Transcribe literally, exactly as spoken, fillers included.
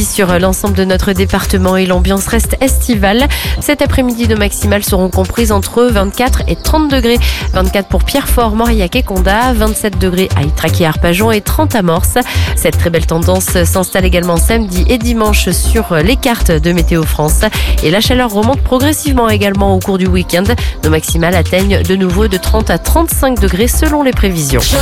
après-midi sur l'ensemble de notre département et l'ambiance reste estivale. Cet après-midi, nos maximales seront comprises entre vingt-quatre et trente degrés. vingt-quatre pour Pierrefort, Mauriac et Condat, vingt-sept degrés à Ytrac et Arpajon et trente à Morse. Cette très belle tendance s'installe également samedi et dimanche sur les cartes de Météo France. Et la chaleur remonte progressivement également au cours du week-end. Nos maximales atteignent de nouveau de trente à trente-cinq degrés selon les prévisions.